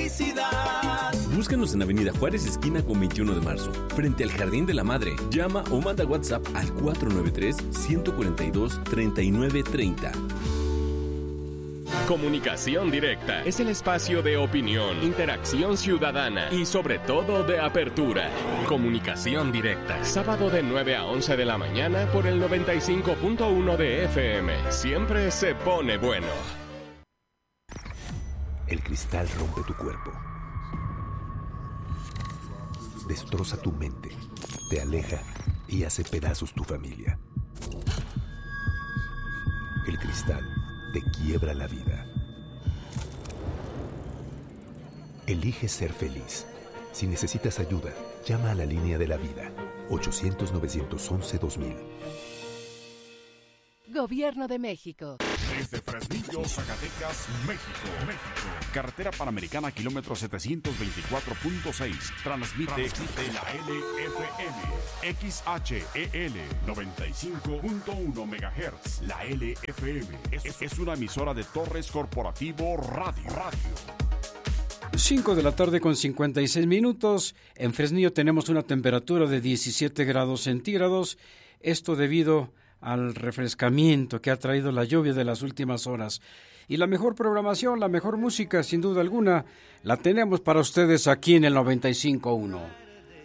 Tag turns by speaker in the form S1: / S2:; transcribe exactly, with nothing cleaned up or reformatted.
S1: felicidad.
S2: Búscanos en Avenida Juárez, esquina con veintiuno de marzo, frente al Jardín de la Madre. Llama o manda WhatsApp al cuatro nueve tres, uno cuatro dos, tres nueve tres cero.
S3: Comunicación Directa es el espacio de opinión, interacción ciudadana y sobre todo de apertura. Comunicación Directa, sábado de nueve a once de la mañana por el noventa y cinco punto uno de F M. Siempre se pone bueno.
S4: El cristal rompe tu cuerpo, destroza tu mente, te aleja y hace pedazos tu familia. El cristal te quiebra la vida. Elige ser feliz. Si necesitas ayuda, llama a la línea de la vida, ochocientos, novecientos once, dos mil.
S5: Gobierno de México.
S6: Desde Fresnillo, Zacatecas, México. México. Carretera Panamericana, kilómetro setecientos veinticuatro punto seis. Transmite, Transmite la L F M. X H E L noventa y cinco punto uno megahertz. La L F M es, es una emisora de Torres Corporativo Radio. Radio.
S7: cinco de la tarde con cincuenta y seis minutos. En Fresnillo tenemos una temperatura de diecisiete grados centígrados. Esto debido al refrescamiento que ha traído la lluvia de las últimas horas. Y la mejor programación, la mejor música, sin duda alguna, la tenemos para ustedes aquí en el noventa y cinco punto uno.